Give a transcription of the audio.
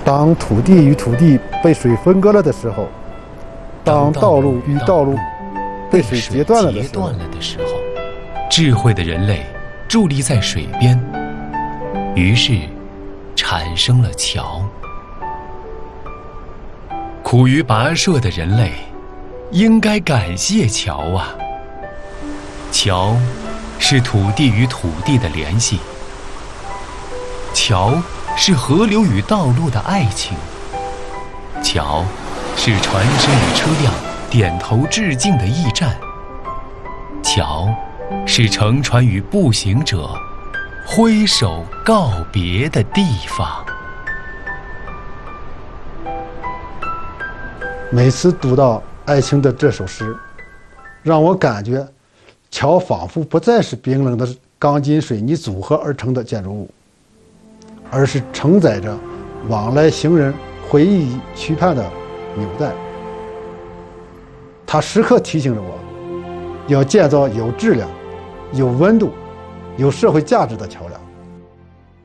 当土地与土地被水分割了的时候，当道路与道路被水截断了的时候， 智慧的人类伫立在水边，于是产生了桥。苦于跋涉的人类应该感谢桥啊！桥是土地与土地的联系，桥是河流与道路的爱情，桥是船身与车辆点头致敬的驿站，桥是乘船与步行者挥手告别的地方。 每次读到艾青的这首诗，让我感觉桥仿佛不再是冰冷的钢筋水泥组合而成的建筑物，而是承载着往来行人回忆与期盼的纽带。它时刻提醒着我，要建造有质量、有温度、有社会价值的桥梁。